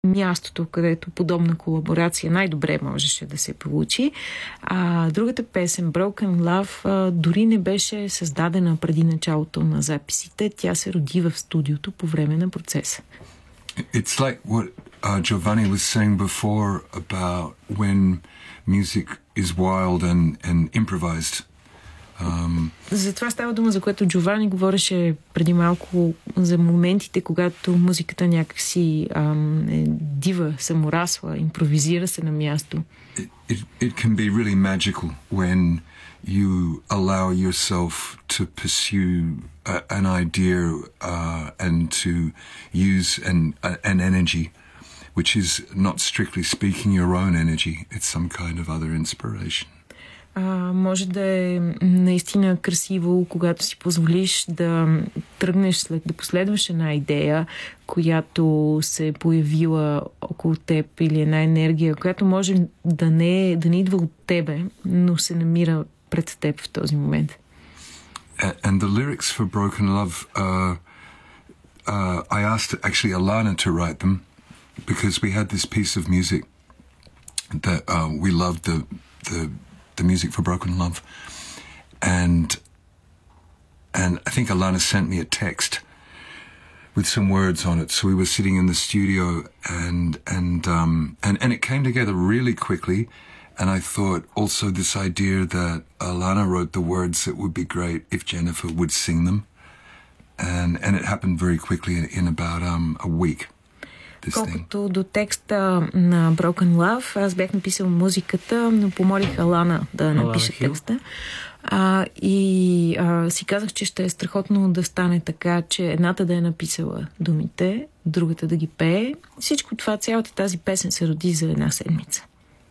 мястото, където подобна колаборация най-добре можеше да се получи. Другата песен, Broken Love, дори не беше създадена преди началото на записите. Тя се роди в студиото по време на процеса. It's like what Giovanni was saying before about when music is wild and improvised. За това става дума, за което Джовани говореше преди малко, за моментите, когато музиката някакси е дива, саморасла, импровизира се на място. It can be really magical when you allow yourself to pursue an idea and to use an energy which is not strictly speaking your own energy. It's some kind of other inspiration. Може да е наистина красиво, когато си позволиш да тръгнеш да последваш една идея, която се е появила около теб, или една енергия, която може да не идва от тебе, но се намира пред теб в този момент. And the lyrics for Broken Love, I asked actually Alana to write them because we had this piece of music that we loved the music for Broken Love, and I think Alana sent me a text with some words on it. So we were sitting in the studio, and it came together really quickly. And I thought also this idea that Alana wrote the words, it would be great if Jennifer would sing them, and it happened very quickly in about a week. Колкото до текста на Broken Love, аз бях написал музиката, но помолих Алана да напише текста. Си казах, че ще е страхотно да стане така, че едната да е написала думите, другата да ги пее. Всичко това, цялата тази песен се роди за една седмица.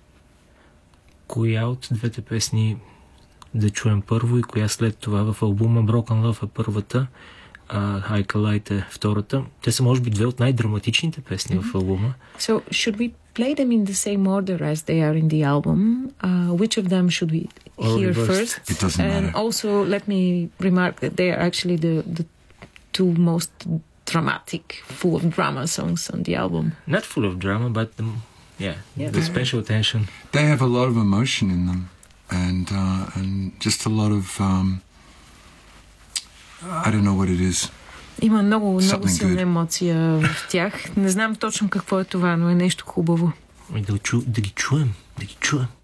Коя от двете песни да чуем първо и коя след това? В албума Broken Love е първата, Хайка Лайт е втората. Те са, може би, две от най-драматичните песни в албума. So, should we play them in the same order as they are in the album? Which of them should we hear first? It doesn't matter. And also, let me remark that they are actually the two most dramatic, full of drama songs on the album. Not full of drama, but the special attention. They have a lot of emotion in them, and just a lot of I don't know what it is. Има много силна емоция в тях. Не знам точно какво е това, но е нещо хубаво. Да ги чуем.